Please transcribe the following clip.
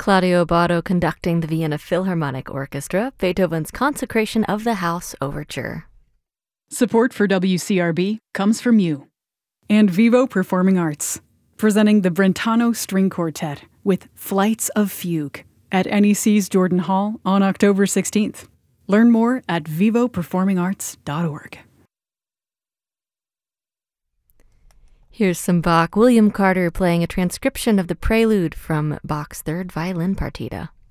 Claudio Abbado conducting the Vienna Philharmonic Orchestra, Beethoven's Consecration of the House Overture. Support for WCRB comes from you. And Vivo Performing Arts, presenting the Brentano String Quartet with Flights of Fugue at NEC's Jordan Hall on October 16th. Learn more at vivoperformingarts.org. Here's some Bach. William Carter playing a transcription of the prelude from Bach's Third Violin Partita.